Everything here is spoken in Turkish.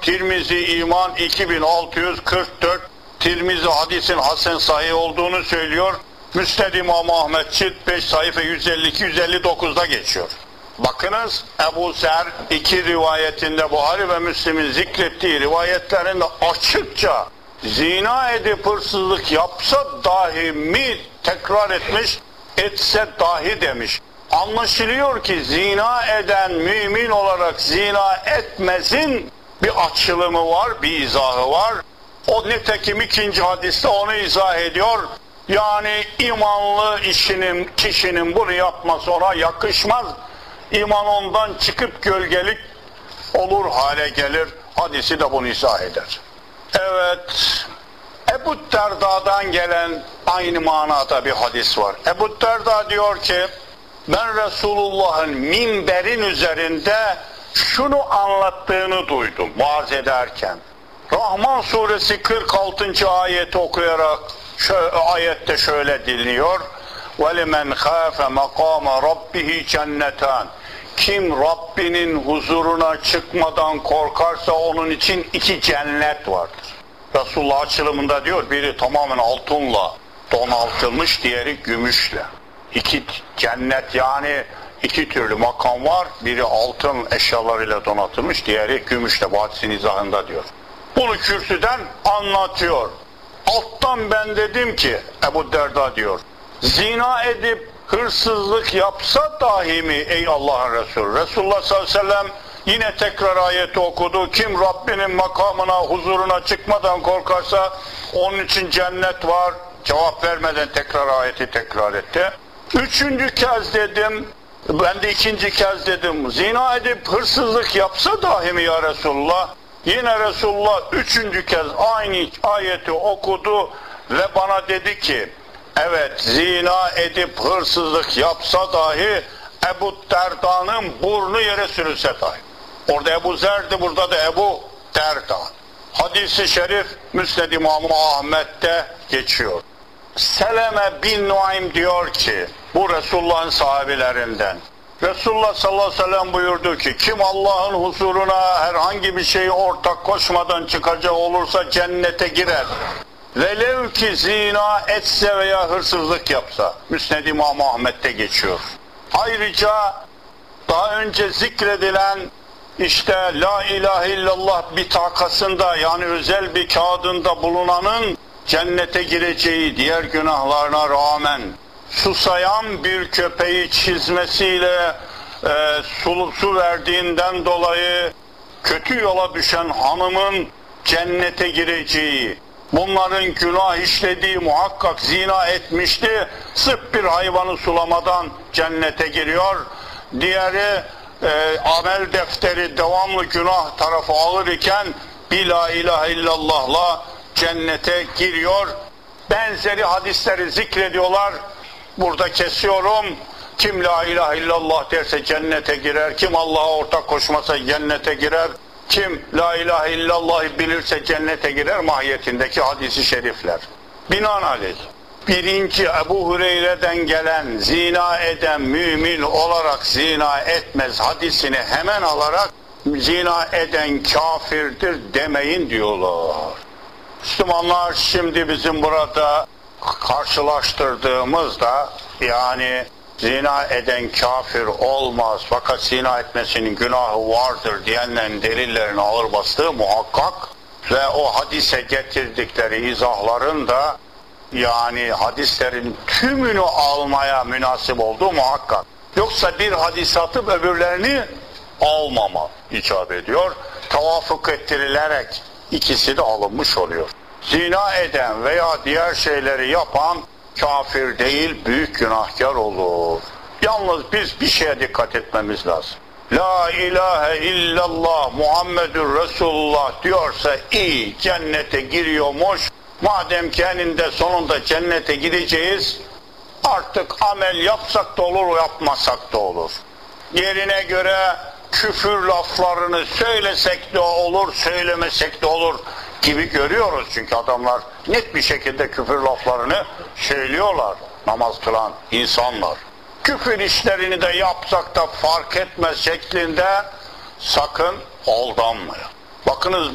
Tirmizi İman 2644, Tirmizi hadisin hasen sahih olduğunu söylüyor. Müsned İmam Ahmed cilt 5 sayfa 152-159'da geçiyor. Bakınız, Ebu Zer iki rivayetinde, Buhari ve Müslim'in zikrettiği rivayetlerinde açıkça zina edip hırsızlık yapsa dahi mi tekrar etmiş, etse dahi demiş. Anlaşılıyor ki zina eden mümin olarak zina etmezin bir açılımı var, bir izahı var. O nitekim ikinci hadiste onu izah ediyor. Yani imanlı kişinin bunu yapması ona yakışmaz. İman ondan çıkıp gölgelik olur hale gelir. Hadisi de bunu izah eder. Evet, Ebu Derda'dan gelen aynı manada bir hadis var. Ebu Derda diyor ki, ben Resulullah'ın minberin üzerinde şunu anlattığını duydum vaaz ederken. Rahman suresi 46. ayeti okuyarak ayette şöyle dinliyor. وَلِمَنْ خَافَ مَقَامَ رَبِّهِ جَنَّتَانِ Kim Rabbinin huzuruna çıkmadan korkarsa onun için iki cennet vardır. Resulullah açılımında diyor, biri tamamen altınla donatılmış, diğeri gümüşle. İki cennet, yani iki türlü makam var. Biri altın eşyalarıyla donatılmış, diğeri gümüşle. Bu hadisin izahında diyor. Bunu kürsüden anlatıyor. Alttan ben dedim ki, Ebu Derda diyor, zina edip hırsızlık yapsa dahi mi ey Allah'ın Resulü? Resulullah sallallahu aleyhi ve sellem yine tekrar ayeti okudu. Kim Rabbinin makamına, huzuruna çıkmadan korkarsa onun için cennet var. Cevap vermeden tekrar ayeti tekrar etti. Üçüncü kez dedim, ben de ikinci kez dedim, zina edip hırsızlık yapsa dahi mi ya Resulullah? Yine Resulullah üçüncü kez aynı ayeti okudu ve bana dedi ki, evet, zina edip hırsızlık yapsa dahi Ebu Derda'nın burnu yere sürülse dahi. Orada Ebu Zer'di, burada da Ebu Derda. Hadis-i şerif Müsned İmam Ahmet'te geçiyor. Seleme bin Nuaym diyor ki, bu Resulullah'ın sahabilerinden. Resulullah sallallahu aleyhi ve sellem buyurdu ki, kim Allah'ın huzuruna herhangi bir şeyi ortak koşmadan çıkacak olursa cennete girer. Velev ki zina etse veya hırsızlık yapsa. Müsned İmam Ahmet'te geçiyor. Ayrıca daha önce zikredilen işte la ilahe illallah bitakasında, yani özel bir kağıdında bulunanın cennete gireceği, diğer günahlarına rağmen susayan bir köpeği çizmesiyle su verdiğinden dolayı kötü yola düşen hanımın cennete gireceği, bunların günah işlediği, muhakkak zina etmişti, sırf bir hayvanı sulamadan cennete giriyor. Diğeri amel defteri devamlı günah tarafı ağır iken bir la ilahe illallah'la cennete giriyor. Benzeri hadisleri zikrediyorlar. Burada kesiyorum. Kim la ilahe illallah derse cennete girer. Kim Allah'a ortak koşmasa cennete girer. Kim la ilahe illallah'ı bilirse cennete girer mahiyetindeki hadis-i şerifler. Binaenaleyh birinci Ebu Hureyre'den gelen zina eden mümin olarak zina etmez hadisini hemen alarak zina eden kafirdir demeyin diyorlar. Müslümanlar şimdi bizim burada karşılaştırdığımızda, yani zina eden kafir olmaz fakat zina etmesinin günahı vardır diyenlerin delillerini ağır bastığı muhakkak ve o hadise getirdikleri izahların da yani hadislerin tümünü almaya münasip olduğu muhakkak. Yoksa bir hadis atıp öbürlerini almama icap ediyor. Tevafuk ettirilerek ikisi de alınmış oluyor. Zina eden veya diğer şeyleri yapan kafir değil, büyük günahkar olur. Yalnız biz bir şeye dikkat etmemiz lazım. La ilahe illallah Muhammedur Resulullah diyorsa iyi, cennete giriyormuş. Madem ki eninde sonunda cennete gideceğiz, artık amel yapsak da olur, yapmasak da olur. Yerine göre küfür laflarını söylesek de olur, söylemesek de olur gibi görüyoruz. Çünkü adamlar net bir şekilde küfür laflarını söylüyorlar, namaz kılan insanlar. Küfür işlerini de yapsak da fark etmez şeklinde sakın aldanmayın. Bakınız